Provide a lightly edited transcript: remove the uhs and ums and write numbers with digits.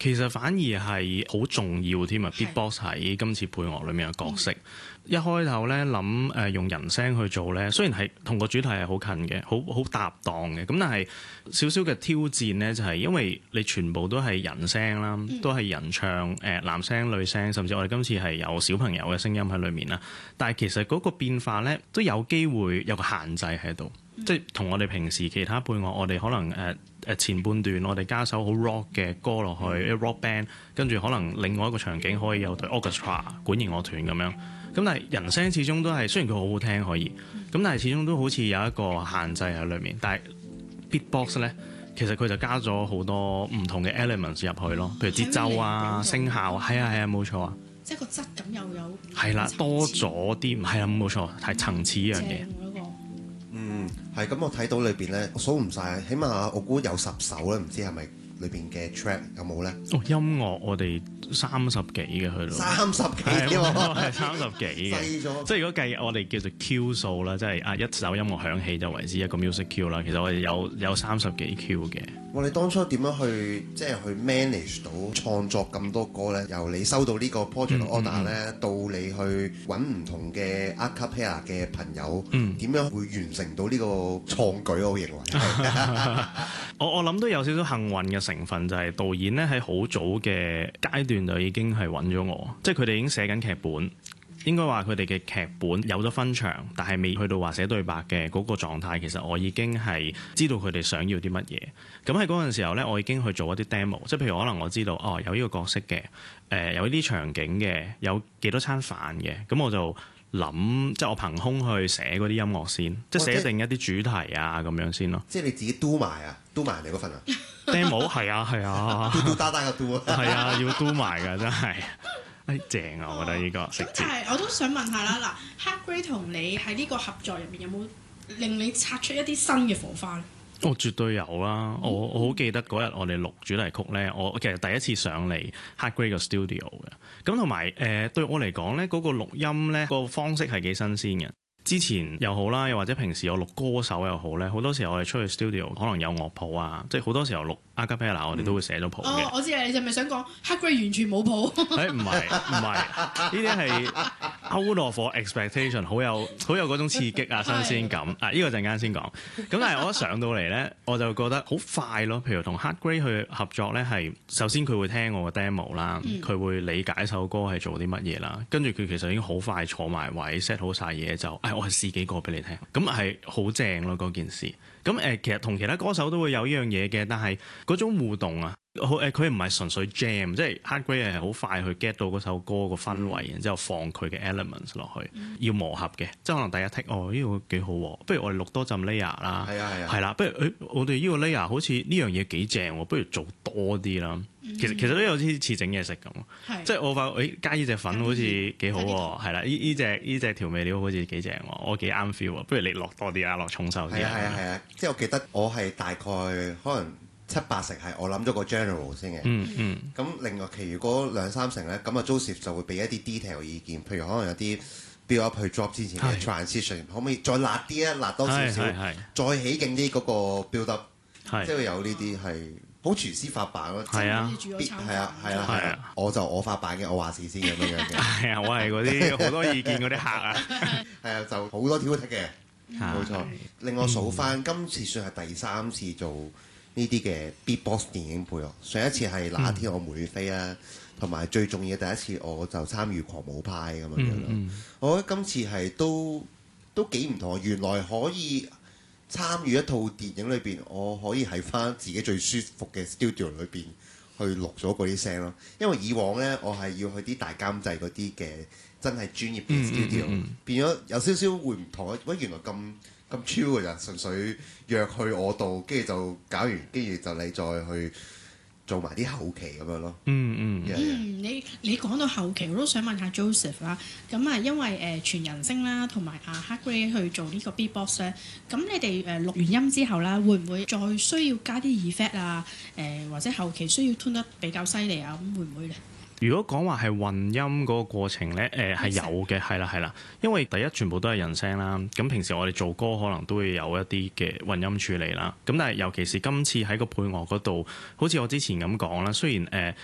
其實反而係好重要添啊！Beatbox 喺今次配樂裏面嘅角色，一開頭咧諗用人聲去做咧，雖然係同個主題係好近嘅，好搭檔嘅，咁但係少少嘅挑戰咧就係因為你全部都係人聲啦，都係人唱男聲女聲，甚至我哋今次係有小朋友嘅聲音喺裏面啦。但係其實嗰個變化咧都有機會有個限制喺度，即係同我哋平時其他配樂，我哋可能前半段我哋加首好 rock 嘅歌落去，rock band， 跟住可能另外一個場景可以有隊 orchestra 管弦樂團咁樣。咁但係人聲始終都係，雖然佢好好聽可以，咁但係始終都好似有一個限制喺裏面。但係 beatbox 咧，其實佢就加咗好多唔同嘅 elements 入去咯，譬如節奏啊、聲效，係啊冇錯啊， 即係個質感又有係啦，多咗啲，係啊冇錯，係層次一樣嘢。 係咁，我睇到裏邊咧，我數唔晒，起碼我估有10首咧，唔知係咪裏邊嘅 track 有冇咧？ 音樂我哋30幾嘅去到 30幾喎， 係30幾嘅， 細咗。 即係如果計我哋叫做 Q 數啦，即係一首音樂響起就為之一個 music Q 啦。其實我哋有30幾 Q 嘅。 我哋當初點樣去去 manage 到創作咁多歌咧？由你收到呢個 project order 咧，到你去揾唔同嘅 a cappella 嘅朋友，點樣會完成到呢個創舉？我認為我諗都有少少幸運嘅成分，就係導演咧喺好早嘅階段就已經係揾咗我，即係佢哋已經寫緊劇本。應該話佢哋嘅劇本有咗分場，但係未去到話寫對白嘅嗰個狀態，其實我已經係知道佢哋想要啲乜嘢。咁喺嗰陣時候呢，我已經去做一啲 demo，即係譬如可能我知道有呢個角色嘅，有呢啲場景嘅，有幾多餐飯嘅，咁我就諗，即係我憑空去寫嗰啲音樂先，即係寫定一啲主題啊咁樣先咯。 即係你自己 do 埋你嗰份啊 demo 係啊 ，do 打個 do 啊， 係啊，要 do 埋㗎真係。正啊！我覺得呢個食字。 但係我都想問下啦，嗱，Heartbreak 同你喺呢個合作入面有冇令你擦出一啲新嘅火花咧？ 絕對有啦！我好記得嗰日我哋錄主題曲咧，我其實第一次上嚟 Heartbreak 個 studio 嘅。咁同埋對我嚟講咧，嗰個錄音咧個方式係幾新鮮嘅。之前又好啦，又或者平時我錄歌手又好咧，好多時候我哋出去 studio 可能有樂譜啊，即係好多時候錄 a cappella 我哋都會寫咗譜嘅。 我知你係咪想講 Heartbreak 完全冇譜？ 唔係，呢啲係 out of expectation， 好有嗰種刺激啊、新鮮感啊！呢個陣間先講。咁但係我一上到嚟咧，我就覺得好快咯。譬如同 Heartbreak 去合作咧，係首先佢會聽我個 demo 啦，佢會理解首歌係做啲乜嘢啦，跟住佢其實已經好快坐埋位 set 好晒嘢就，我係試幾個俾你聽，咁係好正咯嗰件事。咁其實同其他歌手都會有呢樣嘢嘅，但係嗰種互動啊，佢唔係純粹 jam， 即係 Heartbreak 係好快去 get 到嗰首歌個氛圍，然之後放佢嘅 elements 落去，要磨合嘅。即係可能第一 take 呢個幾好喎，不如我哋錄多陣 layer 啦，係啦，不如我哋呢個 layer 好似呢樣嘢幾正喎，不如做多啲啦。其實都有啲似整嘢食咁，即係我發覺加呢隻粉好似幾好喎，係啦，呢隻調味料好似幾正喎，我幾啱 feel 喎，不如你落多啲啊，落重手啲啊。 係啊，即係我記得我係大概可能7-8成係我諗咗個 general 先嘅，咁另外其餘嗰2-3成咧，咁啊 Joseph 就會俾一啲 detail 意見，譬如可能有啲 build up 去 drop 之前嘅 transition，可唔可以再辣啲啊，辣多少少，再起勁啲嗰個 build up，即係有呢啲係。好廚師發辦咯， 係啊， 我就我發辦嘅，我話事先咁樣嘅。 係啊，我係嗰啲好多意見嗰啲客啊。 係啊，就好多挑剔嘅，冇錯。令我數翻，今次算係第3次做呢啲嘅 beatbox 電影配樂。上一次係那天我們會飛啦，同埋最重要嘅第一次我就參與狂舞派咁樣咯。我覺得今次係都幾唔同，原來可以參與一套電影裏邊，我可以喺翻自己最舒服嘅 studio 裏邊去錄咗嗰啲聲咯。因為以往呢，我係要去啲大監製嗰啲嘅真係專業嘅 studio，變咗有少少會唔同。喂，原來咁 chill 嘅人，純粹約去我度，跟住就搞完，跟住就你再去做埋啲後期咁樣咯。 你講到後期，我都想問下 Joseph 啦。咁啊，因為全人聲啦，同埋Heartbreak 去做呢個 beatbox 咧，咁你哋錄完音之後啦，會唔會再需要加啲 effect 啊？或者後期需要 tune 得比較犀利啊？咁會唔會咧？ 如果講話係混音嗰個過程咧，係有嘅，係啦，因為第一全部都係人聲啦。咁平時我哋做歌可能都會有一啲嘅混音處理啦。咁但係尤其是今次喺個配樂嗰度，好似我之前咁講啦，雖然